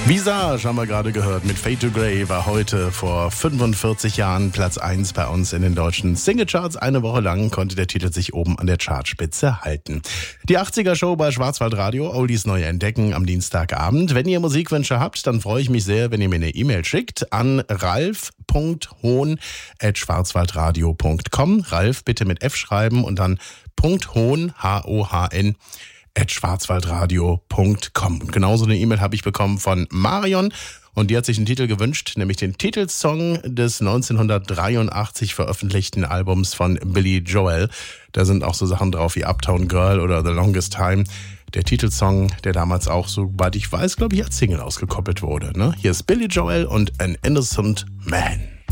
Visage haben wir gerade gehört mit Fade to Grey, war heute vor 45 Jahren Platz 1 bei uns in den deutschen Singlecharts. Eine Woche lang konnte der Titel sich oben an der Chartspitze halten. Die 80er-Show bei Schwarzwaldradio, Oldies neu entdecken am Dienstagabend. Wenn ihr Musikwünsche habt, dann freue ich mich sehr, wenn ihr mir eine E-Mail schickt an ralf.hohn@schwarzwaldradio.com. Ralf bitte mit F schreiben und dann .hohn, H-O-H-N, @schwarzwaldradio.com. Und genauso eine E-Mail habe ich bekommen von Marion und die hat sich einen Titel gewünscht, nämlich den Titelsong des 1983 veröffentlichten Albums von Billy Joel. Da sind auch so Sachen drauf wie Uptown Girl oder The Longest Time. Der Titelsong, der damals auch, soweit ich weiß, glaube ich, als Single ausgekoppelt wurde. Hier ist Billy Joel und An Innocent Man.